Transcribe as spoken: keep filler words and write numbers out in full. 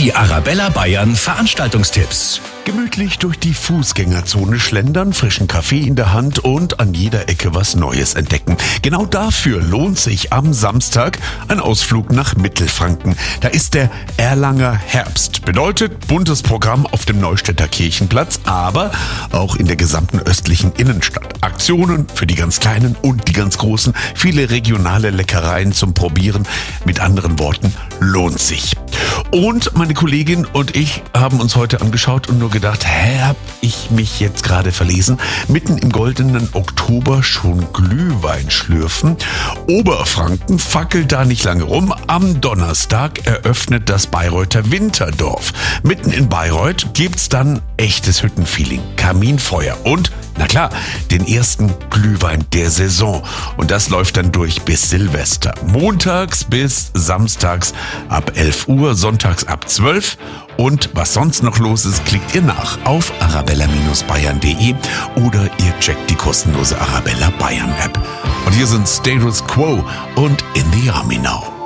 Die Arabella Bayern Veranstaltungstipps. Gemütlich durch die Fußgängerzone schlendern, frischen Kaffee in der Hand und an jeder Ecke was Neues entdecken. Genau dafür lohnt sich am Samstag ein Ausflug nach Mittelfranken. Da ist der Erlanger Herbst. Bedeutet buntes Programm auf dem Neustädter Kirchenplatz, aber auch in der gesamten östlichen Innenstadt. Aktionen für die ganz Kleinen und die ganz Großen. Viele regionale Leckereien zum Probieren. Mit anderen Worten, lohnt sich. Und meine Kollegin und ich haben uns heute angeschaut und nur gedacht, hä, hab ich mich jetzt gerade verlesen? Mitten im goldenen Oktober schon Glühwein schlürfen. Oberfranken fackelt da nicht lange rum. Am Donnerstag eröffnet das Bayreuther Winterdorf. Mitten in Bayreuth gibt's dann echtes Hüttenfeeling, Kaminfeuer und, na klar, den ersten Glühwein der Saison. Und das läuft dann durch bis Silvester. Montags bis samstags ab elf Uhr, sonntags ab zwölf. Und was sonst noch los ist, klickt ihr nach auf arabella bayern punkt de oder ihr checkt die kostenlose Arabella Bayern App. Und hier sind Status Quo und In the Army Now.